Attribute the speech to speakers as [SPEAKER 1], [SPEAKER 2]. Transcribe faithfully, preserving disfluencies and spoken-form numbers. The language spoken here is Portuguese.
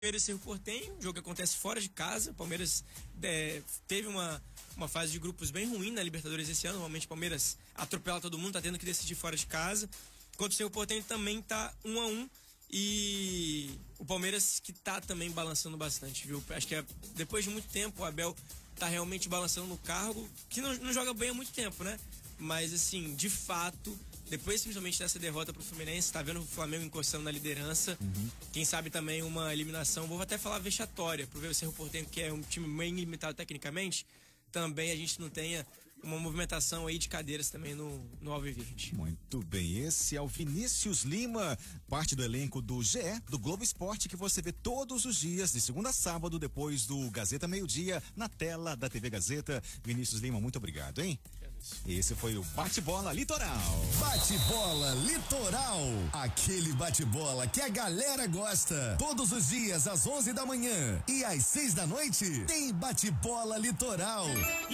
[SPEAKER 1] Palmeiras e Cerro Porteño, o jogo acontece fora de casa. O Palmeiras é, teve uma, uma fase de grupos bem ruim na Libertadores esse ano. Normalmente o Palmeiras atropela todo mundo, tá tendo que decidir fora de casa. Enquanto o Cerro Porteño também tá um a um. E o Palmeiras que tá também balançando bastante, viu? Acho que é, depois de muito tempo o Abel tá realmente balançando no cargo, que não, não joga bem há muito tempo, né? Mas assim, de fato, depois principalmente dessa derrota pro Fluminense, tá vendo o Flamengo encostando na liderança. Uhum. Quem sabe também uma eliminação, vou até falar vexatória, pro ver o Cerro Porteño, que é um time bem limitado tecnicamente, também a gente não tenha uma movimentação aí de cadeiras também no, no Alviverde.
[SPEAKER 2] Muito bem, esse é o Vinícius Lima, parte do elenco do G E, do Globo Esporte, que você vê todos os dias, de segunda a sábado, depois do Gazeta Meio-Dia, na tela da T V Gazeta. Vinícius Lima, muito obrigado, hein? Esse foi o Bate-Bola Litoral.
[SPEAKER 3] Bate-Bola Litoral, aquele bate-bola que a galera gosta. Todos os dias às onze da manhã e às seis da noite tem Bate-Bola Litoral.